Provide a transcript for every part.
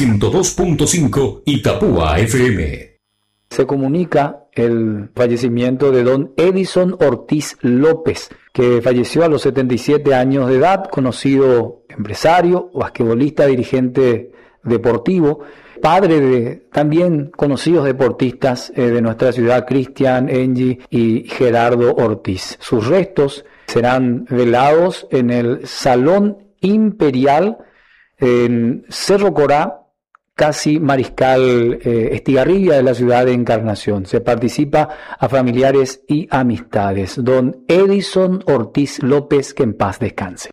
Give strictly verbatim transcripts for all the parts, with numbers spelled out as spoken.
ciento dos punto cinco Itapúa F M. Se comunica el fallecimiento de don Edison Ortiz López, que falleció a los setenta y siete años de edad, conocido empresario, basquetbolista, dirigente deportivo, padre de también conocidos deportistas eh, de nuestra ciudad, Cristian, Engie y Gerardo Ortiz. Sus restos serán velados en el Salón Imperial en Cerro Corá, casi Mariscal eh, Estigarribia de la ciudad de Encarnación. Se participa a familiares y amistades. Don Edison Ortiz López, que en paz descanse.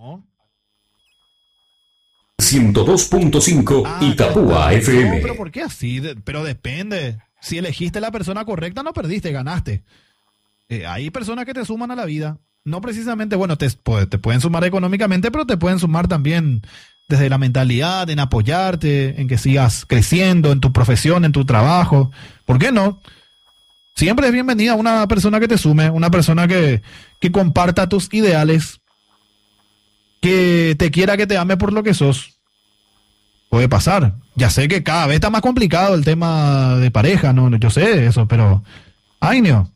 ciento dos punto cinco Ah, Itapúa pero- F M. No, pero ¿por qué así? De- pero depende. Si elegiste la persona correcta, no perdiste, ganaste. Eh, hay personas que te suman a la vida. No precisamente, bueno, te, pu- te pueden sumar económicamente, pero te pueden sumar también desde la mentalidad, en apoyarte, en que sigas creciendo en tu profesión, en tu trabajo. ¿Por qué no? Siempre es bienvenida una persona que te sume, una persona que, que comparta tus ideales, que te quiera, que te ame por lo que sos. Puede pasar. Ya sé que cada vez está más complicado el tema de pareja, ¿no? Yo sé eso, pero... Ay, no.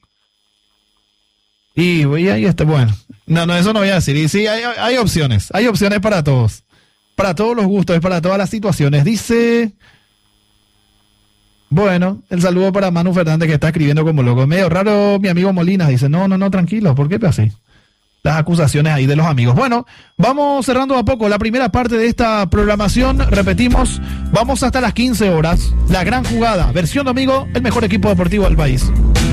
Y, y ahí está, bueno. No, no, eso no voy a decir. Y sí, hay, hay opciones. Hay opciones para todos. Para todos los gustos, para todas las situaciones. Dice... Bueno, el saludo para Manu Fernández, que está escribiendo como loco. Medio raro mi amigo Molina. Dice, no, no, no, tranquilo. ¿Por qué así? Las acusaciones ahí de los amigos. Bueno, vamos cerrando a poco la primera parte de esta programación. Repetimos, vamos hasta las quince horas. La gran jugada, versión domingo, el mejor equipo deportivo del país.